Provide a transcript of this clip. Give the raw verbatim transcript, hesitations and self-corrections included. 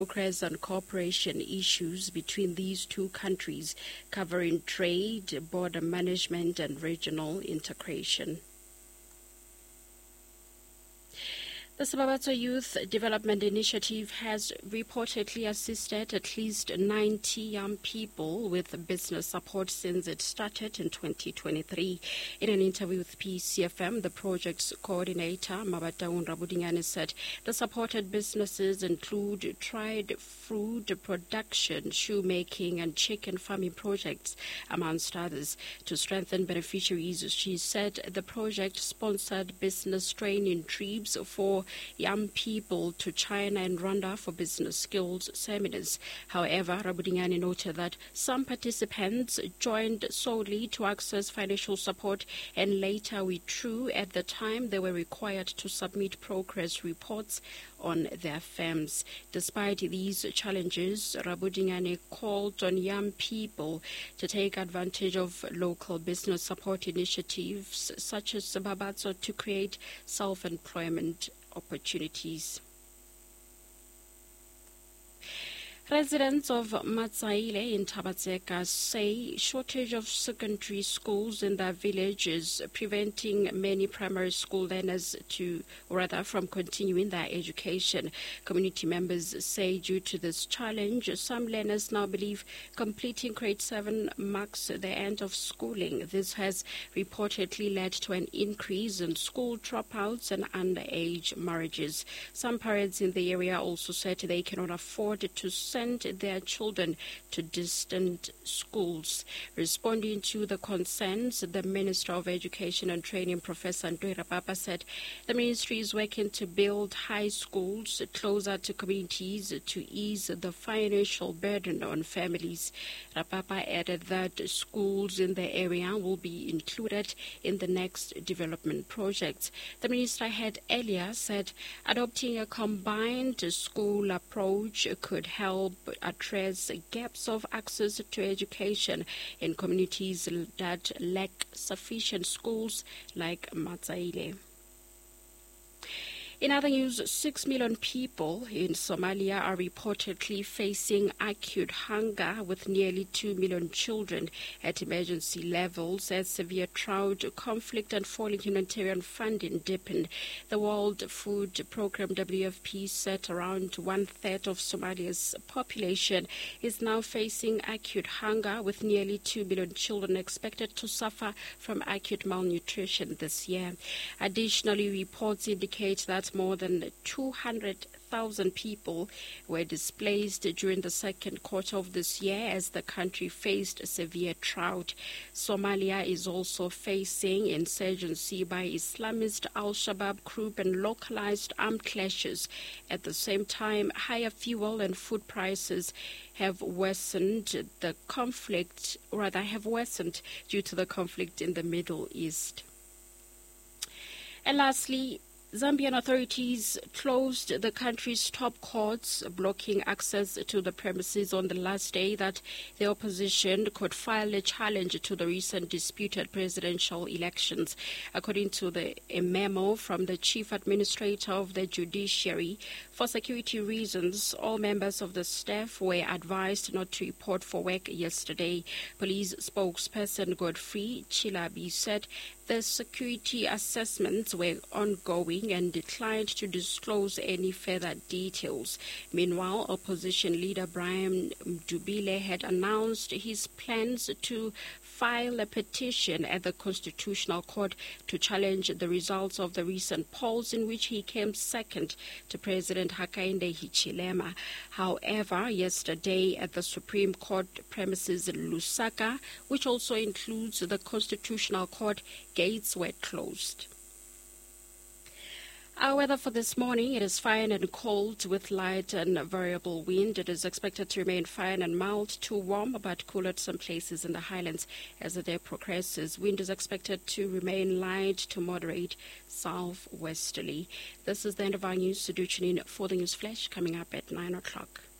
progress on cooperation issues between these two countries, covering trade, border management, and regional integration. The Sababatso Youth Development Initiative has reportedly assisted at least ninety young people with business support since it started in twenty twenty-three. In an interview with P C F M, the project's coordinator, Mabataung Rabudingane, said the supported businesses include dried fruit production, shoemaking, and chicken farming projects, amongst others. To strengthen beneficiaries, she said the project sponsored business training trips for young people to China and Rwanda for business skills seminars. However, Rabudingane noted that some participants joined solely to access financial support and later withdrew at the time they were required to submit progress reports on their firms. Despite these challenges, Rabudingane called on young people to take advantage of local business support initiatives such as Sababatso to create self-employment opportunities. Residents of Matsaile in Tabatseka say shortage of secondary schools in their village is preventing many primary school learners to, or rather, from continuing their education. Community members say due to this challenge, some learners now believe completing grade seven marks the end of schooling. This has reportedly led to an increase in school dropouts and underage marriages. Some parents in the area also said they cannot afford to send their children to distant schools. Responding to the concerns, the Minister of Education and Training, Professor Ndoi Rapapa, said the ministry is working to build high schools closer to communities to ease the financial burden on families. Rapapa added that schools in the area will be included in the next development projects. The minister had earlier said adopting a combined school approach could help address gaps of access to education in communities that lack sufficient schools like Matsaile. In other news, six million people in Somalia are reportedly facing acute hunger, with nearly two million children at emergency levels as severe drought, conflict, and falling humanitarian funding deepened. The World Food Programme, W F P, said around one-third of Somalia's population is now facing acute hunger, with nearly two million children expected to suffer from acute malnutrition this year. Additionally, reports indicate that more than two hundred thousand people were displaced during the second quarter of this year as the country faced a severe drought. Somalia is also facing insurgency by Islamist Al-Shabaab group and localized armed clashes. At the same time, higher fuel and food prices have worsened the conflict, or rather have worsened due to the conflict in the Middle East. And lastly, Zambian authorities closed the country's top courts, blocking access to the premises on the last day that the opposition could file a challenge to the recent disputed presidential elections. According to the, a memo from the chief administrator of the judiciary, for security reasons, all members of the staff were advised not to report for work yesterday. Police spokesperson Godfrey Chilabi said the security assessments were ongoing and declined to disclose any further details. Meanwhile, opposition leader Brian Dubile had announced his plans to file a petition at the Constitutional Court to challenge the results of the recent polls in which he came second to President Hakainde Hichilema. However, yesterday at the Supreme Court premises in Lusaka, which also includes the Constitutional Court, gates were closed. Our weather for this morning, it is fine and cold with light and variable wind. It is expected to remain fine and mild to warm, but cool at some places in the highlands as the day progresses. Wind is expected to remain light to moderate southwesterly. This is the end of our news. So do tune in for the news flash coming up at nine o'clock.